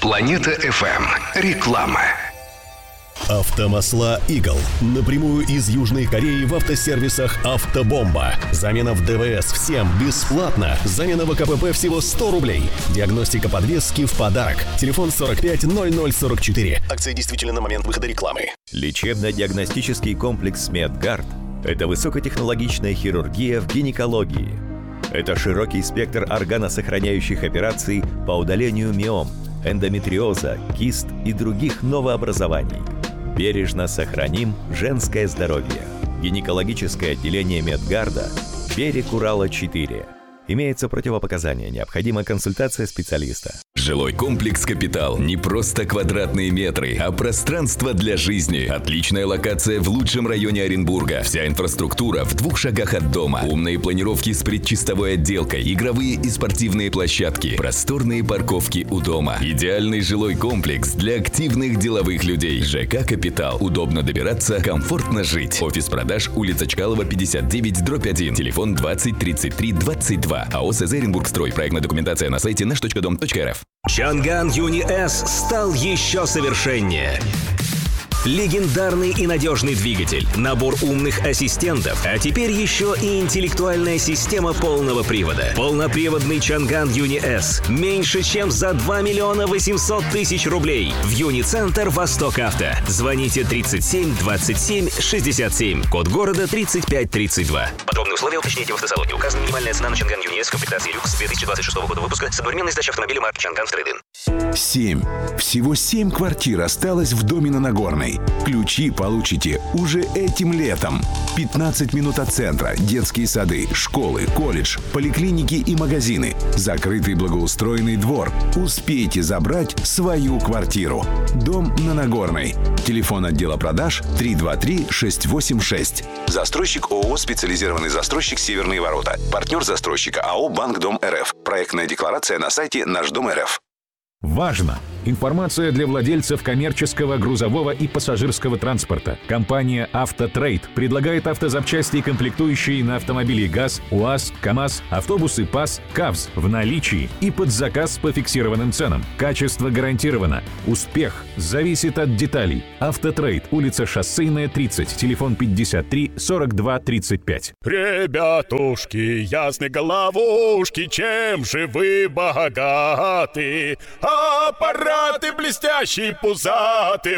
Планета FM. Реклама. Автомасла «Игл». Напрямую из Южной Кореи в автосервисах «Автобомба». Замена в ДВС всем бесплатно. Замена в КПП всего 100 рублей. Диагностика подвески в подарок. Телефон 450044. Акция действительно на момент выхода рекламы. Лечебно-диагностический комплекс «Медгард» – это высокотехнологичная хирургия в гинекологии. Это широкий спектр органосохраняющих операций по удалению миом, эндометриоза, кист и других новообразований. Бережно сохраним женское здоровье. Гинекологическое отделение Медгарда, берег Урала 4. Имеется противопоказание, необходима консультация специалиста. Жилой комплекс «Капитал» — не просто квадратные метры, а пространство для жизни. Отличная локация в лучшем районе Оренбурга. Вся инфраструктура в 2 шагах от дома. Умные планировки с предчистовой отделкой, игровые и спортивные площадки, просторные парковки у дома. Идеальный жилой комплекс для активных деловых людей. ЖК «Капитал». Удобно добираться, комфортно жить. Офис продаж, улица Чкалова, 59/1. Телефон 20 33 22. АО СЗ «Оренбургстрой». Проектная документация на сайте nash.dom.rf. Чанган Юни С стал еще совершеннее. Легендарный и надежный двигатель, набор умных ассистентов, а теперь еще и интеллектуальная система полного привода. Полноприводный Чанган Юни С меньше, чем за 2 800 000 рублей. В Юни-центр «Восток Авто». Звоните 37 27 67. Код города 3532. Подробные условия уточните в автосалоне. Указана минимальная цена на Чанган Юни С в комплектации люкс 2026 года выпуска с одновременной сдачей автомобиля марки Чанган в трейд-ин. 7. Всего 7 квартир осталось в доме на Нагорной. Ключи получите уже этим летом. 15 минут от центра, детские сады, школы, колледж, поликлиники и магазины. Закрытый благоустроенный двор. Успейте забрать свою квартиру. Дом на Нагорной. Телефон отдела продаж 323-686. Застройщик ООО «Специализированный застройщик Северные ворота». Партнер застройщика АО «Банк Дом РФ». Проектная декларация на сайте Наш Дом РФ. Важно! Информация для владельцев коммерческого, грузового и пассажирского транспорта. Компания «Автотрейд» предлагает автозапчасти и комплектующие на автомобили ГАЗ, УАЗ, КАМАЗ, автобусы ПАЗ, КАВЗ в наличии и под заказ по фиксированным ценам. Качество гарантировано. Успех зависит от деталей. «Автотрейд», улица Шоссейная, 30, телефон 53 42 35. Ребятушки, ясны головушки, чем же вы богаты? Аппараты блестящие, пузаты,